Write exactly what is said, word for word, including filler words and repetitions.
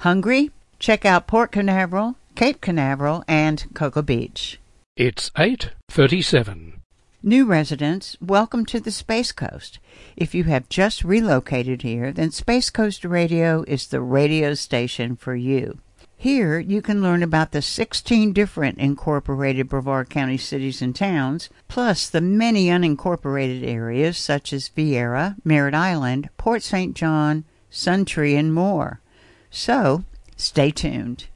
Hungry? Check out Port Canaveral, Cape Canaveral, and Cocoa Beach. It's eight thirty-seven. New residents, welcome to the Space Coast. If you have just relocated here, then Space Coast Radio is the radio station for you. Here, you can learn about the sixteen different incorporated Brevard County cities and towns, plus the many unincorporated areas such as Viera, Merritt Island, Port Saint John, Suntree, and more. So, stay tuned.